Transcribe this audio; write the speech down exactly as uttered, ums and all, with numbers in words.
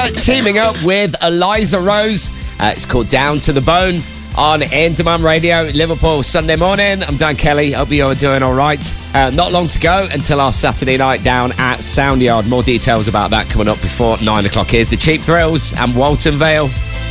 teaming up with Eliza Rose. Uh, it's called Down to the Bone on In Demand Radio, Liverpool, Sunday morning. I'm Dan Kelly. Hope you're doing all right. Uh, not long to go until our Saturday night down at Soundyard. More details about that coming up before nine o'clock. Here's the Cheap Thrills and Walton Vale.